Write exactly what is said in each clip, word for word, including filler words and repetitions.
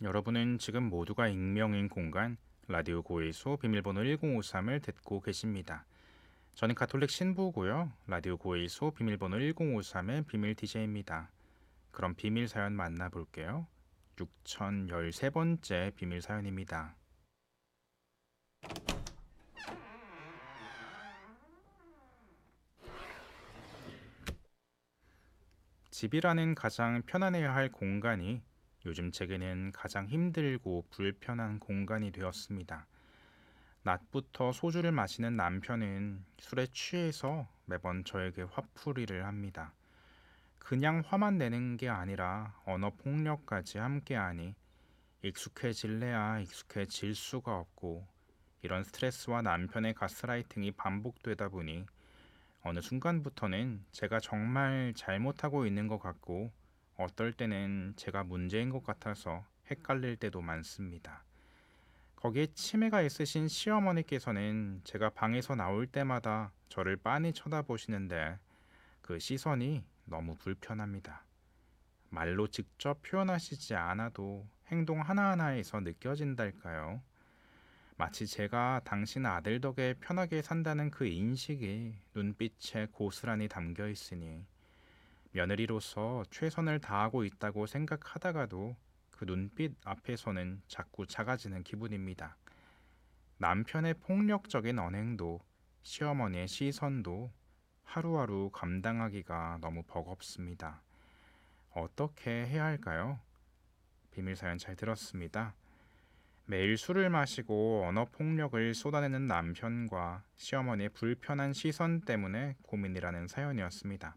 여러분은 지금 모두가 익명인 공간 라디오 고일소 비밀번호 일공오삼을 듣고 계십니다. 저는 가톨릭 신부고요. 라디오 고일소 비밀번호 일공오삼의 비밀 디제이입니다. 그럼 비밀 사연 만나볼게요. 육천십삼 번째 비밀 사연입니다. 집이라는 가장 편안해야 할 공간이 요즘 제게는 가장 힘들고 불편한 공간이 되었습니다. 낮부터 소주를 마시는 남편은 술에 취해서 매번 저에게 화풀이를 합니다. 그냥 화만 내는 게 아니라 언어 폭력까지 함께하니 익숙해질래야 익숙해질 수가 없고, 이런 스트레스와 남편의 가스라이팅이 반복되다 보니 어느 순간부터는 제가 정말 잘못하고 있는 것 같고, 어떨 때는 제가 문제인 것 같아서 헷갈릴 때도 많습니다. 거기에 치매가 있으신 시어머니께서는 제가 방에서 나올 때마다 저를 빤히 쳐다보시는데 그 시선이 너무 불편합니다. 말로 직접 표현하시지 않아도 행동 하나하나에서 느껴진달까요? 마치 제가 당신 아들 덕에 편하게 산다는 그 인식이 눈빛에 고스란히 담겨 있으니 며느리로서 최선을 다하고 있다고 생각하다가도 그 눈빛 앞에서는 자꾸 작아지는 기분입니다. 남편의 폭력적인 언행도 시어머니의 시선도 하루하루 감당하기가 너무 버겁습니다. 어떻게 해야 할까요? 비밀 사연 잘 들었습니다. 매일 술을 마시고 언어 폭력을 쏟아내는 남편과 시어머니의 불편한 시선 때문에 고민이라는 사연이었습니다.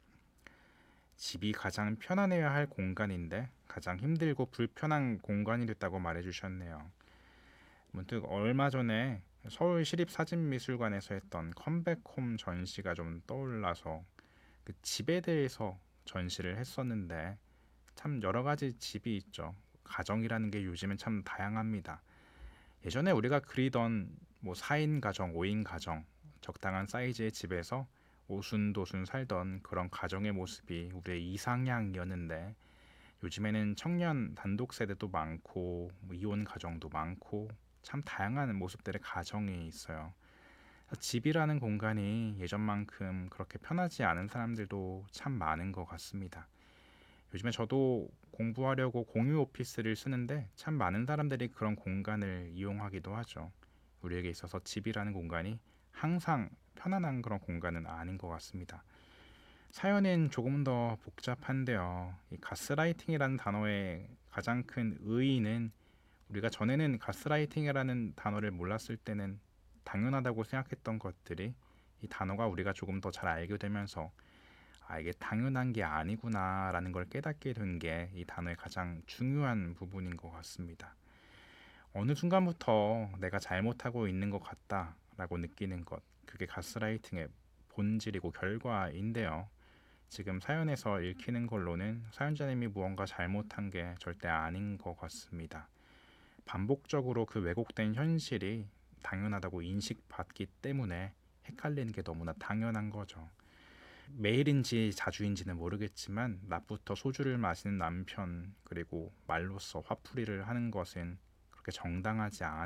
집이 가장 편안해야 할 공간인데 가장 힘들고 불편한 공간이 됐다고 말해주셨네요. 문득 얼마 전에 서울시립사진미술관에서 했던 컴백홈 전시가 좀 떠올라서 그 집에 대해서 전시를 했었는데, 참 여러 가지 집이 있죠. 가정이라는 게 요즘엔 참 다양합니다. 예전에 우리가 그리던 뭐 사 인 가정, 오 인 가정, 적당한 사이즈의 집에서 오순도순 살던 그런 가정의 모습이 우리의 이상향이었는데, 요즘에는 청년 단독 세대도 많고 뭐 이혼 가정도 많고 참 다양한 모습들의 가정이 있어요. 집이라는 공간이 예전만큼 그렇게 편하지 않은 사람들도 참 많은 것 같습니다. 요즘에 저도 공부하려고 공유 오피스를 쓰는데 참 많은 사람들이 그런 공간을 이용하기도 하죠. 우리에게 있어서 집이라는 공간이 항상 편안한 그런 공간은 아닌 것 같습니다. 사연은 조금 더 복잡한데요. 이 가스라이팅이라는 단어의 가장 큰 의의는, 우리가 전에는 가스라이팅이라는 단어를 몰랐을 때는 당연하다고 생각했던 것들이 이 단어가 우리가 조금 더 잘 알게 되면서 아, 이게 당연한 게 아니구나라는 걸 깨닫게 된 게 이 단어의 가장 중요한 부분인 것 같습니다. 어느 순간부터 내가 잘못하고 있는 것 같다라고 느끼는 것, 그게 가스라이팅의 본질이고 결과인데요. 지금 사연에서 읽히는 걸로는 사연자님이 무언가 잘못한 게 절대 아닌 것 같습니다. 반복적으로 그 왜곡된 현실이 당연하다고 인식받기 때문에 헷갈리는 게 너무나 당연한 거죠. 매일인지 자주인지는 모르겠지만 낮부터 소주를 마시는 남편, 그리고 말로써 화풀이를 하는 것은 그렇게 정당하지 않은